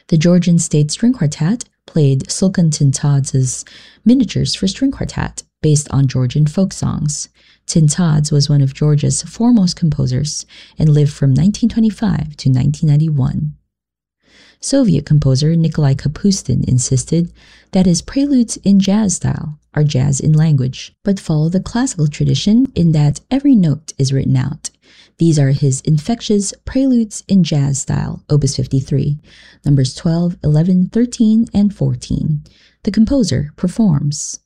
The Georgian State String Quartet played Sultan Tintadz's miniatures for string quartet based on Georgian folk songs. Tintadze was one of Georgia's foremost composers and lived from 1925 to 1991. Soviet composer Nikolai Kapustin insisted that his preludes in jazz style are jazz in language, but follow the classical tradition in that every note is written out. These are his infectious preludes in jazz style, Opus 53, numbers 12, 11, 13, and 14. The composer performs.